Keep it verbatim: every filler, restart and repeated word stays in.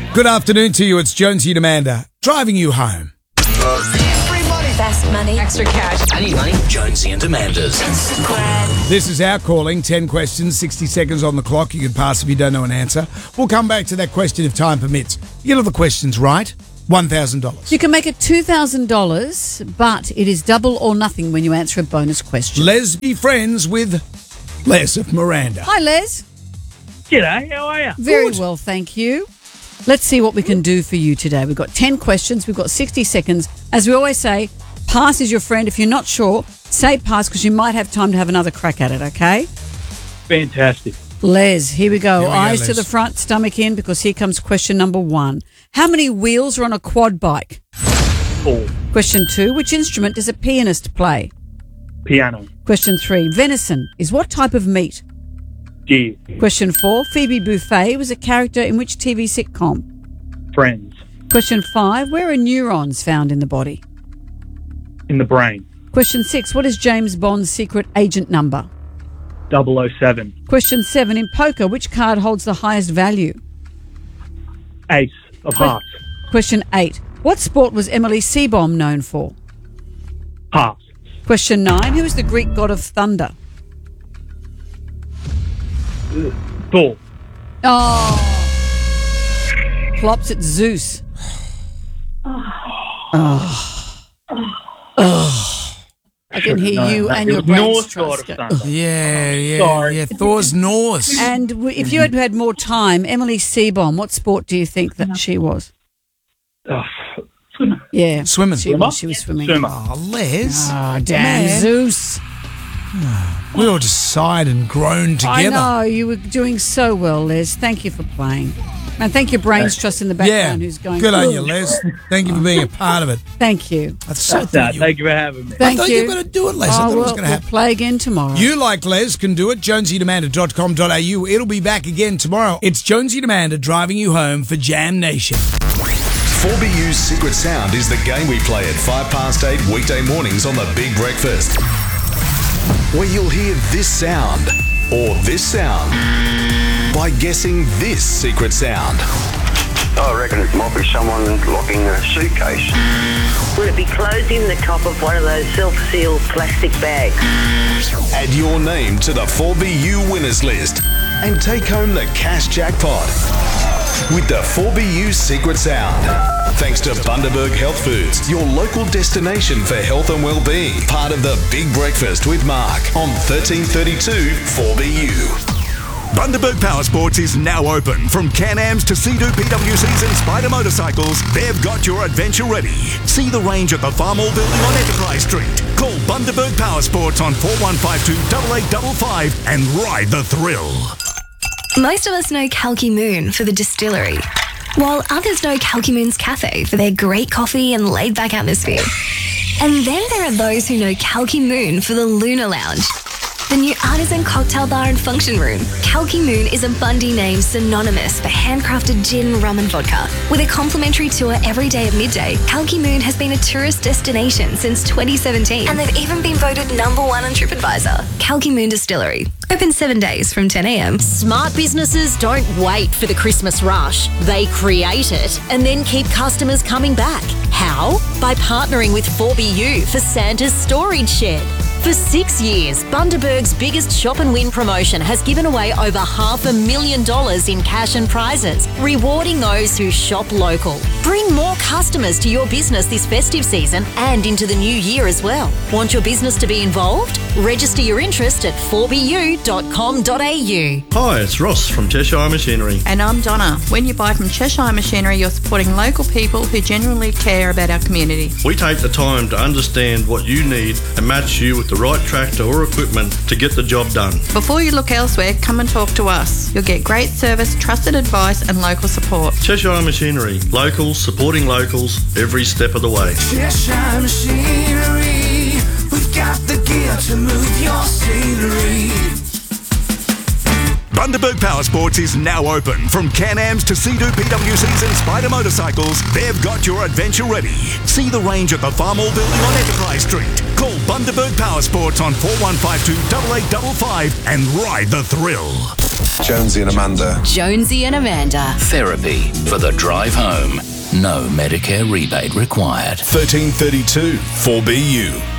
Good afternoon to you. It's Jonesy and Amanda driving you home. Free money. Fast money. Extra cash. I need money. Jonesy and Amanda's. Instagram. This is our calling. ten questions, sixty seconds on the clock. You can pass if you don't know an answer. We'll come back to that question if time permits. You get all the questions right, one thousand dollars. You can make it two thousand dollars, but it is double or nothing when you answer a bonus question. Les, be friends with Les of Miranda. Hi, Les. G'day, how are you? Very Good. well, thank you. Let's see what we can do for you today. We've got ten questions. We've got sixty seconds. As we always say, pass is your friend. If you're not sure, say pass because you might have time to have another crack at it, okay? Fantastic. Les, here we go. Here we go, Eyes to Les. the front, stomach in, because here comes question number one. How many wheels are on a quad bike? Four. Question two, which instrument does a pianist play? Piano. Question three, venison is what type of meat? Deer. Question four, Phoebe Buffay was a character in which T V sitcom? Friends. Question five, where are neurons found in the body? In the brain. Question six, what is James Bond's secret agent number? double oh seven. Question seven, in poker, which card holds the highest value? Ace of hearts. Question eight, what sport was Emily Seebohm known for? Pass. Question nine, who is the Greek god of thunder? Thor. Oh, Plops at Zeus. Oh. Oh. I can hear you and your brain North side of thunder. Yeah, yeah, Sorry. yeah. Thor's Norse. And w- if you had had more time, Emily Seebohm, what sport do you think that she was? Oh, Yeah, Swimming. She was, she was swimming. Swimmer. Oh, Les. Oh, damn Man. Zeus. We all just sighed and groaned I together. know, you were doing so well, Les. Thank you for playing. And thank your brains trust in the Yeah, background who's going, good on "Ooh." you, Les. Thank you for being a part of it. Thank you. I so That's thought that. you, Thank you for having me. I Thank thought you. you were going to do it, Les. I Oh, thought it was we'll, going to we'll happen. play again tomorrow. You, like Les, can do it. jonesy and amanda dot com dot a u. It'll be back again tomorrow. It's Jonesy and Amanda driving you home for Jam Nation. four B U's Secret Sound is the game we play at five past eight weekday mornings on The Big Breakfast, where you'll hear this sound or this sound by guessing this secret sound. I reckon it might be someone locking a suitcase. Would it be closing the top of one of those self-sealed plastic bags? Add your name to the four B U winners list and take home the cash jackpot with the four B U Secret Sound. Thanks to Bundaberg Health Foods, your local destination for health and well-being. Part of the Big Breakfast with Mark on thirteen thirty-two four B U. Bundaberg Power Sports is now open. From Can-Ams to Sea-Doo P W Cs and Spider motorcycles, they've got your adventure ready. See the range at the Farmall Building on Enterprise Street. Call Bundaberg Power Sports on four one five two, eight eight five five and ride the thrill. Most of us know Kalki Moon for the distillery, while others know Kalki Moon's Cafe for their great coffee and laid-back atmosphere. And then there are those who know Kalki Moon for the Lunar Lounge, the new artisan cocktail bar and function room. Kalki Moon is a Bundy name synonymous for handcrafted gin, rum and vodka. With a complimentary tour every day at midday, Kalki Moon has been a tourist destination since twenty seventeen. And they've even been voted number one on TripAdvisor. Kalki Moon Distillery. Open seven days from ten a.m. Smart businesses don't wait for the Christmas rush. They create it and then keep customers coming back. How? By partnering with four B U for Santa's Storage Shed. For six years, Bundaberg's biggest shop and win promotion has given away over half a million dollars in cash and prizes, rewarding those who shop local. Bring more customers to your business this festive season and into the new year as well. Want your business to be involved? Register your interest at four b u dot com dot a u. Hi, it's Ross from Cheshire Machinery. And I'm Donna. When you buy from Cheshire Machinery, you're supporting local people who genuinely care about our community. We take the time to understand what you need and match you with the right tractor or equipment to get the job done. Before you look elsewhere, come and talk to us. You'll get great service, trusted advice and local support. Cheshire Machinery. Locals supporting locals every step of the way. Cheshire Machinery. We've got the gear to move your scenery. Bundaberg Power Sports is now open. From Can-Ams to Sea-Doo P W Cs and Spider motorcycles, they've got your adventure ready. See the range at the Farmall Building on Enterprise Street. Call Bundaberg Power Sports on four one five two, eight eight five five and ride the thrill. Jonesy and Amanda. Jonesy and Amanda. Therapy for the drive home. No Medicare rebate required. thirteen thirty-two four B U.